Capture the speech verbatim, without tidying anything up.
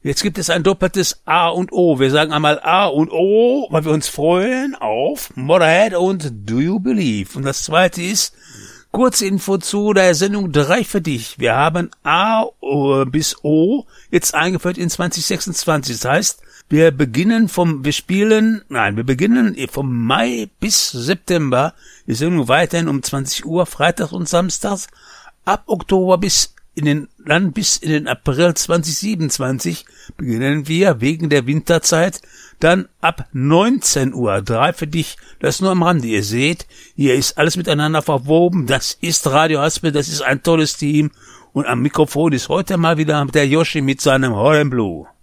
Jetzt gibt es ein doppeltes A und O. Wir sagen einmal A und O, weil wir uns freuen auf Motorhead und Do You Believe. Und das zweite ist, kurze Info zu der Sendung drei für dich. Wir haben A bis O jetzt eingeführt in zwanzig sechsundzwanzig. Das heißt, wir beginnen vom, wir spielen, nein, wir beginnen vom Mai bis September die Sendung weiterhin um zwanzig Uhr, freitags und samstags. Ab Oktober bis in den, dann bis in den April zwanzig siebenundzwanzig beginnen wir wegen der Winterzeit dann ab neunzehn Uhr. Drei für dich, das nur am Rande. Ihr seht, hier ist alles miteinander verwoben. Das ist Radio Haspel, das ist ein tolles Team. Und am Mikrofon ist heute mal wieder der Yoshi mit seinem Holland Blue.